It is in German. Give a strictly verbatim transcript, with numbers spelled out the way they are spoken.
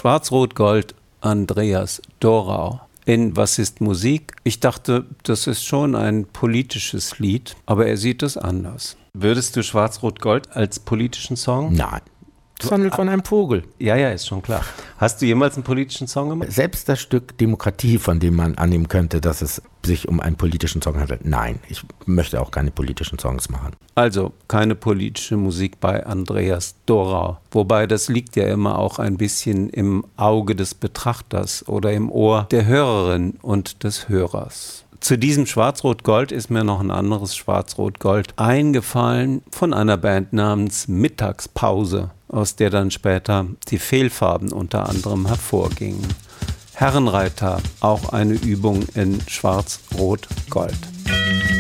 Schwarz-Rot-Gold, Andreas Dorau. In Was ist Musik? Ich dachte, das ist schon ein politisches Lied, aber er sieht es anders. Würdest du Schwarz-Rot-Gold als politischen Song? Nein. Es handelt von einem Vogel. Ja, ja, ist schon klar. Hast du jemals einen politischen Song gemacht? Selbst das Stück Demokratie, von dem man annehmen könnte, dass es sich um einen politischen Song handelt. Nein, ich möchte auch keine politischen Songs machen. Also keine politische Musik bei Andreas Dorau. Wobei das liegt ja immer auch ein bisschen im Auge des Betrachters oder im Ohr der Hörerin und des Hörers. Zu diesem Schwarz-Rot-Gold ist mir noch ein anderes Schwarz-Rot-Gold eingefallen von einer Band namens Mittagspause, aus der dann später die Fehlfarben unter anderem hervorgingen. Herrenreiter, auch eine Übung in Schwarz-Rot-Gold.